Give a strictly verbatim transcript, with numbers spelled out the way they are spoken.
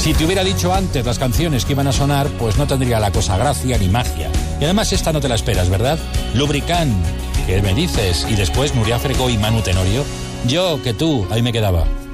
Si te hubiera dicho antes las canciones que iban a sonar, pues no tendría la cosa gracia ni magia. Y además esta no te la esperas, ¿verdad? Lubricant, ¿qué me dices? Y después Nuria Fregó y Manu Tenorio. Yo, que tú, ahí me quedaba.